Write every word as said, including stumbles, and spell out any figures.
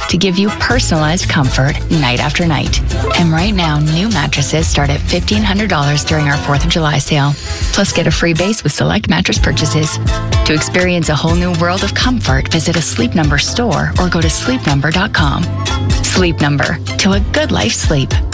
to give you personalized comfort night after night. And right now, new mattresses start at fifteen hundred dollars during our fourth of July sale. Plus, get a free base with select mattress purchases. To experience a whole new world of comfort, visit a Sleep Number store or go to sleep number dot com. Sleep Number, to a good life sleep.